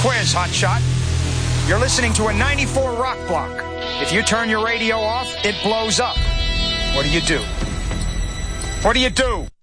quiz, hotshot. You're listening to a 94 rock block. If you turn your radio off, it blows up. What do you do? What do you do?